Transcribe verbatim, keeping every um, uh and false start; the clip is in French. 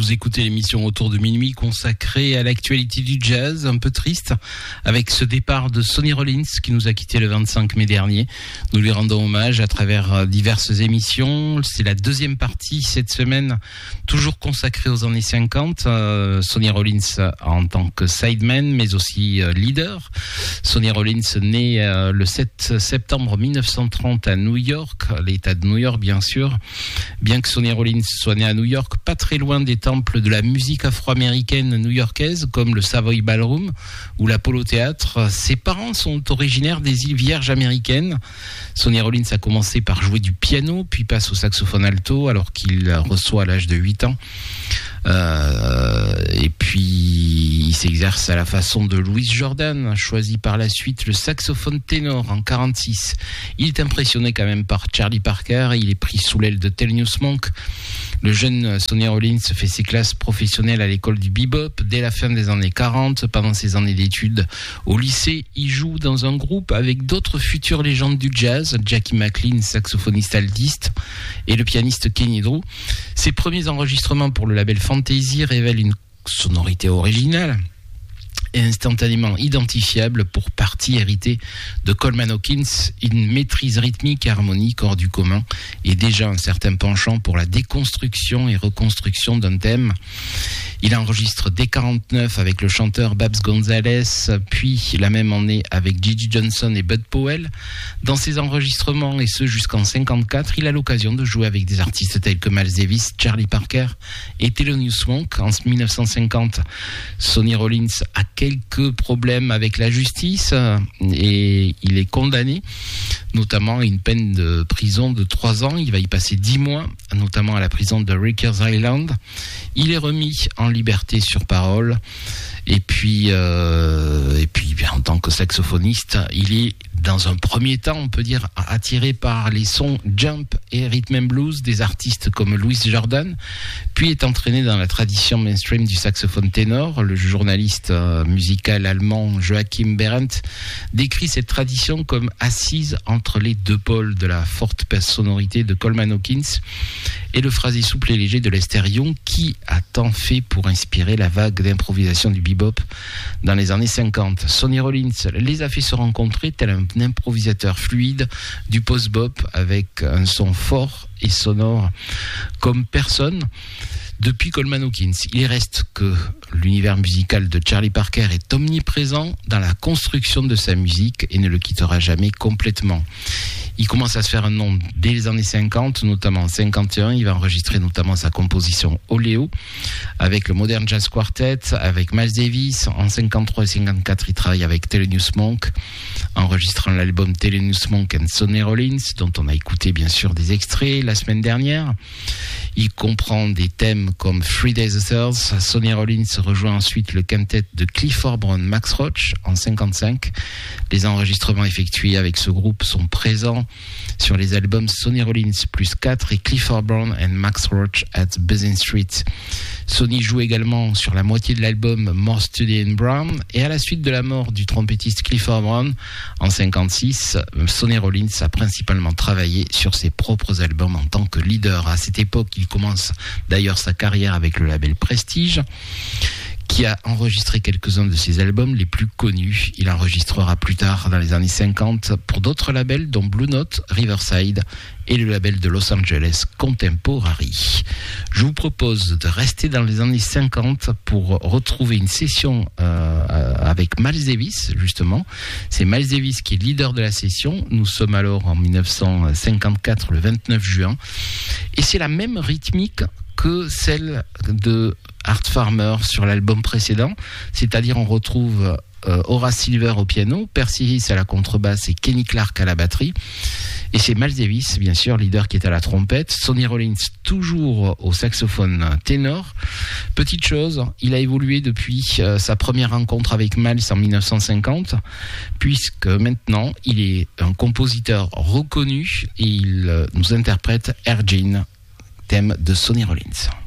vous écoutez l'émission Autour de minuit consacrée à l'actualité du jazz, un peu triste, avec ce départ de Sonny Rollins qui nous a quittés le vingt-cinq mai dernier. Nous lui rendons hommage à travers diverses émissions. C'est la deuxième partie cette semaine, toujours consacrée aux années cinquante. Euh, Sonny Rollins en tant que sideman, mais aussi euh, leader. Sonny Rollins né euh, le sept septembre mille neuf cent trente à New York, l'État de New York bien sûr. Bien que Sonny Rollins soit né à New York, pas très loin des temples de la musique afro-américaine new-yorkaise, comme le Savoy Ballroom ou l'Apollo Theatre, ses parents sont originaires des îles Vierges américaines. Sonny Rollins a commencé par jouer du piano, puis passe au saxophone alto alors qu'il reçoit à l'âge de huit ans. Euh, et puis il s'exerce à la façon de Louis Jordan, choisi par la suite le saxophone ténor en quarante-six. Il est impressionné quand même par Charlie Parker, il est pris sous l'aile de Thelonious Monk. Le jeune Sonny Rollins fait ses classes professionnelles à l'école du bebop dès la fin des années quarante. Pendant ses années d'études au lycée, il joue dans un groupe avec d'autres futures légendes du jazz, Jackie McLean, saxophoniste altiste, et le pianiste Kenny Drew. Ses premiers enregistrements pour le label Fantasy révèlent une sonorité originale et instantanément identifiable, pour partie héritée de Coleman Hawkins, une maîtrise rythmique et harmonique hors du commun et déjà un certain penchant pour la déconstruction et reconstruction d'un thème. Il enregistre dès quarante-neuf avec le chanteur Babs Gonzalez, puis la même année avec Gigi Johnson et Bud Powell. Dans ses enregistrements, et ce jusqu'en cinquante-quatre, il a l'occasion de jouer avec des artistes tels que Miles Davis, Charlie Parker et Thelonious Monk. En mille neuf cent cinquante, Sonny Rollins a quelques problèmes avec la justice et il est condamné notamment à une peine de prison de trois ans. Il va y passer dix mois, notamment à la prison de Rikers Island. Il est remis en liberté sur parole. Et puis, euh, et puis bien, en tant que saxophoniste, il est dans un premier temps, on peut dire, attiré par les sons jump et rhythm and blues des artistes comme Louis Jordan, puis est entraîné dans la tradition mainstream du saxophone ténor. Le journaliste euh, musical allemand Joachim Behrendt décrit cette tradition comme assise entre les deux pôles de la forte sonorité de Coleman Hawkins et le phrasé souple et léger de Lester Young, qui a tant fait pour inspirer la vague d'improvisation du bebop dans les années cinquante. Sonny Rollins les a fait se rencontrer tel un improvisateur fluide du post-bop avec un son fort et sonore comme personne. Depuis Coleman Hawkins, il reste que l'univers musical de Charlie Parker est omniprésent dans la construction de sa musique et ne le quittera jamais complètement. Il commence à se faire un nom dès les années cinquante, notamment en cinquante et un. Il va enregistrer notamment sa composition Oléo avec le Modern Jazz Quartet, avec Miles Davis. En cinquante-trois et cinquante-quatre, il travaille avec Thelonious Monk, enregistrant l'album Thelonious Monk and Sonny Rollins, dont on a écouté bien sûr des extraits la semaine dernière. Il comprend des thèmes comme Three Days a Thirds. Sonny Rollins rejoint ensuite le quintet de Clifford Brown Max Roach en cinquante-cinq. Les enregistrements effectués avec ce groupe sont présents sur les albums Sonny Rollins plus quatre et Clifford Brown and Max Roach at Buzzin' Street. Sonny joue également sur la moitié de l'album More Study and Brown, et à la suite de la mort du trompettiste Clifford Brown en cinquante-six, Sonny Rollins a principalement travaillé sur ses propres albums en tant que leader. À cette époque, il commence d'ailleurs sa carrière avec le label Prestige, qui a enregistré quelques-uns de ses albums les plus connus. Il enregistrera plus tard, dans les années cinquante, pour d'autres labels, dont Blue Note, Riverside et le label de Los Angeles, Contemporary. Je vous propose de rester dans les années cinquante pour retrouver une session euh, avec Miles Davis, justement. C'est Miles Davis qui est leader de la session. Nous sommes alors en mille neuf cent cinquante-quatre, le vingt-neuf juin. Et c'est la même rythmique que celle de Art Farmer sur l'album précédent, c'est-à-dire on retrouve euh, Horace Silver au piano, Percy Hiss à la contrebasse et Kenny Clarke à la batterie, et c'est Miles Davis, bien sûr, leader, qui est à la trompette. Sonny Rollins toujours au saxophone ténor. Petite chose, il a évolué depuis euh, sa première rencontre avec Miles en mille neuf cent cinquante, puisque maintenant il est un compositeur reconnu et il euh, nous interprète Air Gin, thème de Sonny Rollins.